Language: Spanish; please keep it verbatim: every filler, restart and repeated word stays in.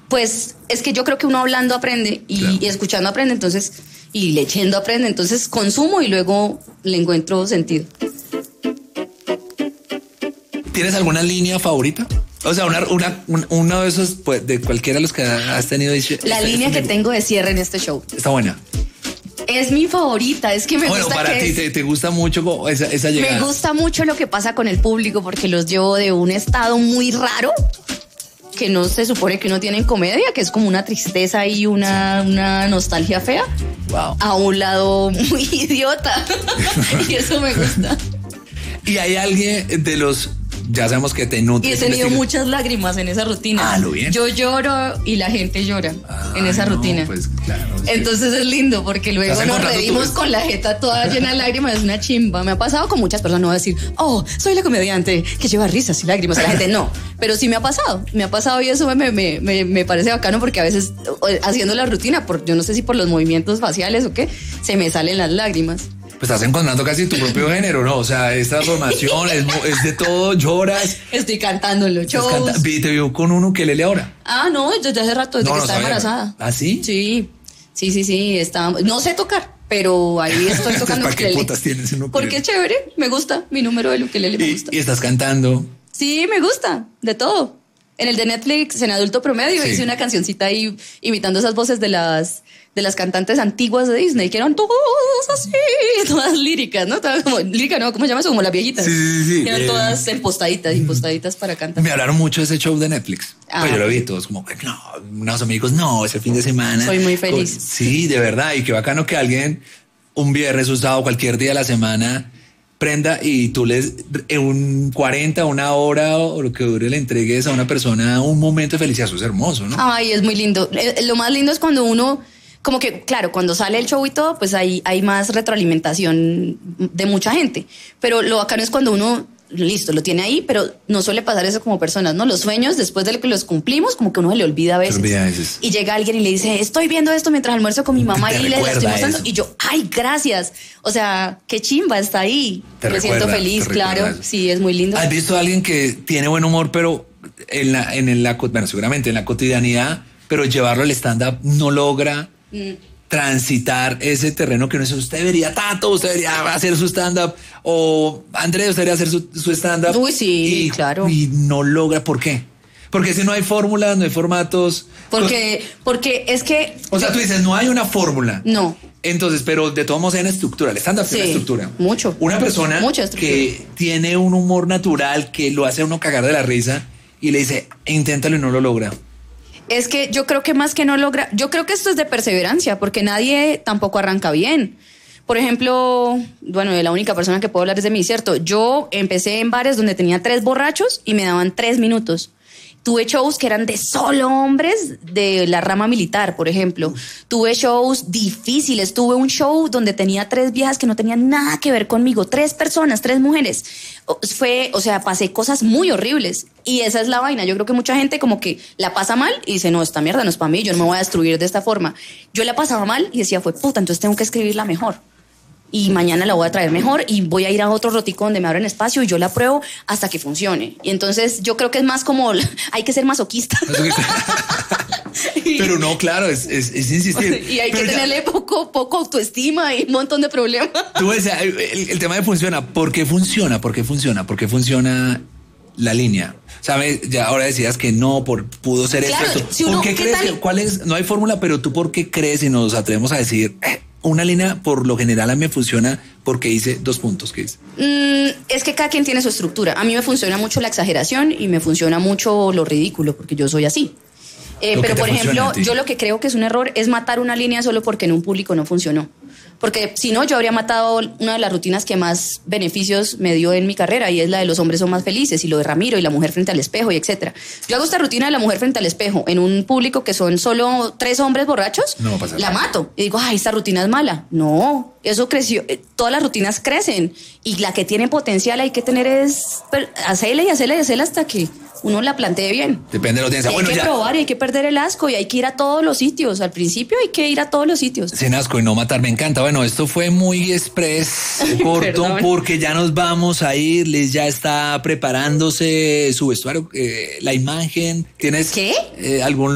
Pues es que yo creo que uno hablando aprende y, claro. y escuchando aprende, entonces, y leyendo aprende, entonces consumo y luego le encuentro sentido. ¿Tienes alguna línea favorita? O sea, una, una, una, uno de esos, pues, de cualquiera de los que has tenido. La este, línea este que tengo de cierre en este show. Está buena. Es mi favorita, es que me bueno, gusta para que ti es, te, te gusta mucho esa, esa llegada. Me gusta mucho lo que pasa con el público porque los llevo de un estado muy raro que no se supone que uno tiene en comedia, que es como una tristeza y una, una nostalgia fea, wow. a un lado muy idiota. Y eso me gusta. ¿Y hay alguien de los... Ya sabemos que te nutres? Y he tenido muchas lágrimas en esa rutina. Ah, lo bien. Yo lloro y la gente llora ah, en esa no, rutina. Pues claro. Entonces es lindo porque luego nos reímos con la jeta toda llena de lágrimas. Es una chimba. Me ha pasado con muchas personas. No voy a decir, oh, soy la comediante que lleva risas y lágrimas a la gente. No, pero sí me ha pasado. Me ha pasado y eso me, me, me, me parece bacano porque a veces haciendo la rutina, por, yo no sé si por los movimientos faciales o qué, se me salen las lágrimas. Pues estás encontrando casi tu propio género, ¿no? O sea, esta formación es, es de todo, lloras. Estoy cantando en los shows. Canta, te vio con un ukelele ahora. Ah, no, desde hace rato, desde no, que no estaba sabía. embarazada. ¿Ah, sí? Sí, sí, sí, sí. Estaba, no sé tocar, pero ahí estoy tocando ¿Para ukelele. qué putas tienes un ukelele? Porque es chévere, me gusta, mi número del ukelele me y, gusta. ¿Y estás cantando? Sí, me gusta, de todo. En el de Netflix, en Adulto Promedio, sí. hice una cancioncita ahí imitando esas voces de las... de las cantantes antiguas de Disney, que eran todas así, todas líricas, ¿no? Todas como, lírica, ¿no? ¿Cómo se llama eso? Como las viejitas. Sí, sí, sí. Que eran eh, todas impostaditas, impostaditas para cantar. Me hablaron mucho de ese show de Netflix. Ah, pues yo lo vi todos como, no, unos amigos, no, ese fin de semana. Soy muy feliz. Con, sí, de verdad, y qué bacano que alguien, un viernes, un sábado, cualquier día de la semana, prenda y tú les, en un cuarenta, una hora o lo que dure, le entregues a una persona un momento de felicidad. Eso es hermoso, ¿no? Ay, es muy lindo. Lo más lindo es cuando uno... Como que, claro, cuando sale el show y todo, pues hay, hay más retroalimentación de mucha gente. Pero lo bacano es cuando uno, listo, lo tiene ahí, pero no suele pasar eso como personas, ¿no? Los sueños, después de que los cumplimos, como que uno se le olvida a veces. Se olvida a veces. Y llega alguien y le dice, estoy viendo esto mientras almuerzo con mi mamá y le estoy mostrando. Y yo, ay, gracias. O sea, qué chimba, está ahí. Te Me recuerda, siento feliz, claro. Sí, es muy lindo. ¿Has visto a alguien que tiene buen humor, pero en la, en la, bueno, seguramente en la cotidianidad, pero llevarlo al stand-up no logra... Mm. transitar ese terreno que no es usted debería Tato, usted debería hacer su stand-up o Andrés, usted debería hacer su, su stand-up. Uy, sí, y, claro. Y no logra, ¿por qué? Porque si no hay fórmulas, no hay formatos. Porque, porque es que... O sea, tú dices, no hay una fórmula. No. Entonces, pero de todos modos hay una estructura. El stand-up sí, tiene una estructura. Mucho. Una persona que tiene un humor natural que lo hace a uno cagar de la risa y le dice, inténtalo y no lo logra. Es que yo creo que más que no logra, yo creo que esto es de perseverancia, porque nadie tampoco arranca bien. Por ejemplo, bueno, la única persona que puedo hablar es de mí, ¿cierto? Yo empecé en bares donde tenía tres borrachos y me daban tres minutos. Tuve shows que eran de solo hombres de la rama militar, por ejemplo. Tuve shows difíciles. Tuve un show donde tenía tres viejas que no tenían nada que ver conmigo. Tres personas, tres mujeres. Fue, o sea, pasé cosas muy horribles. Y esa es la vaina. Yo creo que mucha gente como que la pasa mal y dice, no, esta mierda no es para mí, yo no me voy a destruir de esta forma. Yo la pasaba mal y decía, fue puta, entonces tengo que escribirla mejor. Y mañana la voy a traer mejor y voy a ir a otro rotico donde me abren espacio y yo la pruebo hasta que funcione. Y entonces yo creo que es más como hay que ser masoquista. Pero no, claro, es, es, es insistir. Y hay Pero que ya, tenerle poco, poco autoestima y un montón de problemas. Tú ves, el, el tema de funciona. ¿Por qué funciona? ¿Por qué funciona? ¿Por qué funciona la línea? ¿Sabes? Ya ahora decías que no, por, pudo ser claro, esto. Si ¿Por uno, qué ¿qué crees tal? que, cuál es? No hay fórmula, pero tú ¿por qué crees y nos atrevemos a decir eh, una línea por lo general a mí me funciona porque hice dos puntos? ¿Qué dice? Mm, es que cada quien tiene su estructura. A mí me funciona mucho la exageración y me funciona mucho lo ridículo porque yo soy así. Eh, pero, por ejemplo, yo lo que creo que es un error es matar una línea solo porque en un público no funcionó. Porque si no, yo habría matado una de las rutinas que más beneficios me dio en mi carrera y es la de los hombres son más felices y lo de Ramiro y la mujer frente al espejo y etcétera. Yo hago esta rutina de la mujer frente al espejo en un público que son solo tres hombres borrachos, no pasa la nada. mato y digo, ay, esta rutina es mala. No, eso creció, todas las rutinas crecen y la que tiene potencial hay que tener es hacerla y hacerla y hacerla hasta que uno la plantee bien. Depende de la audiencia. Y hay Bueno, que ya. probar y hay que perder el asco y hay que ir a todos los sitios. Al principio hay que ir a todos los sitios. Sin asco y no matar, me encanta. Bueno, esto fue muy express, corto, porque ya nos vamos a ir. Liz ya está preparándose su vestuario, eh, la imagen. ¿Tienes ¿Qué? Eh, algún